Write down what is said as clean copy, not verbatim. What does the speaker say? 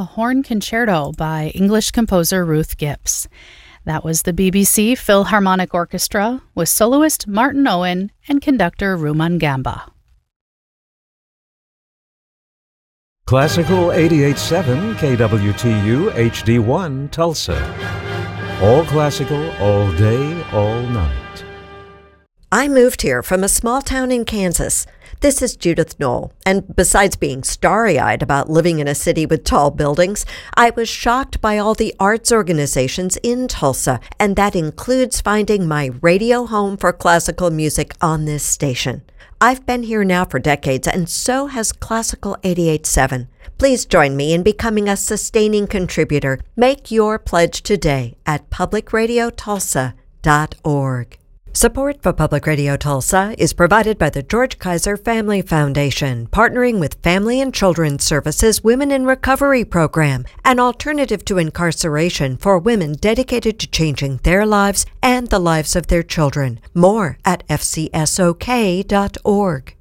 a horn concerto by English composer Ruth Gibbs. That was the BBC Philharmonic Orchestra with soloist Martin Owen and conductor Ruman Gamba. Classical 88.7 KWTU HD1 Tulsa. All classical, all day, all night. I moved here from a small town in Kansas. This is Judith Knoll, and besides being starry-eyed about living in a city with tall buildings, I was shocked by all the arts organizations in Tulsa, and that includes finding my radio home for classical music on this station. I've been here now for decades, and so has Classical 88.7. Please join me in becoming a sustaining contributor. Make your pledge today at publicradiotulsa.org. Support for Public Radio Tulsa is provided by the George Kaiser Family Foundation, partnering with Family and Children's Services Women in Recovery Program, an alternative to incarceration for women dedicated to changing their lives and the lives of their children. More at fcsok.org.